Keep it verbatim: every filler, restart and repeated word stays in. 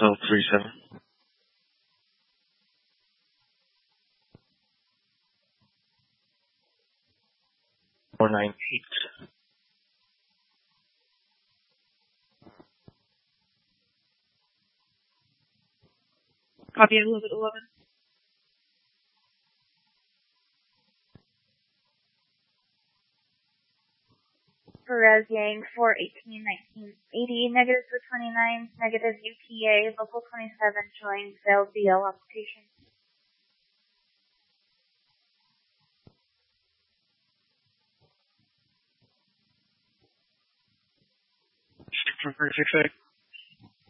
Hotel three seven. four nine eight. Copy eleven eleven. Perez Yang four eighteen nineteen eighty, negative for twenty-nine, negative U T A, local twenty-seven, showing failed B L application. Six one three six eight.